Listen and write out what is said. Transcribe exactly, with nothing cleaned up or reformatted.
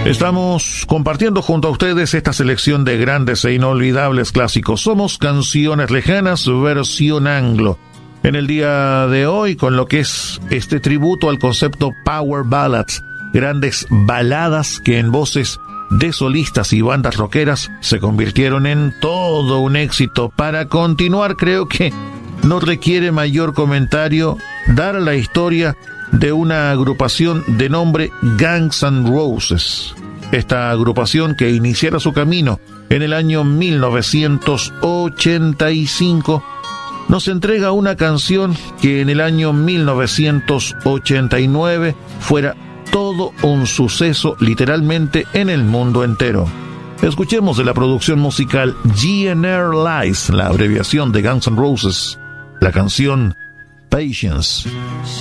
Estamos compartiendo junto a ustedes esta selección de grandes e inolvidables clásicos. Somos Canciones Lejanas, versión anglo. En el día de hoy, con lo que es este tributo al concepto Power Ballads, grandes baladas que en voces de solistas y bandas rockeras se convirtieron en todo un éxito. Para continuar, creo que no requiere mayor comentario dar la historia de una agrupación de nombre Guns N' Roses. Esta agrupación, que iniciara su camino en el año mil novecientos ochenta y cinco, nos entrega una canción que en el año mil novecientos ochenta y nueve fuera todo un suceso literalmente en el mundo entero. Escuchemos de la producción musical G N R Lies, la abreviación de Guns N' Roses, la canción Patience.